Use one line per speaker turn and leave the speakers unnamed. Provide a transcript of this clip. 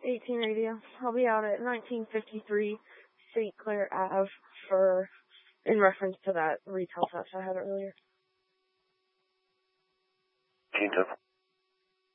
18 radio. I'll be out at 1953 St. Clair Ave in reference to that retail theft I had earlier.
1810.